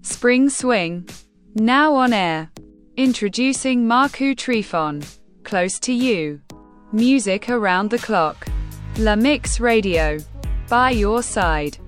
Spring Swing. Now on air. Introducing Marco Trifon. Close to you. Music around the clock. La Mix Radio. By your side.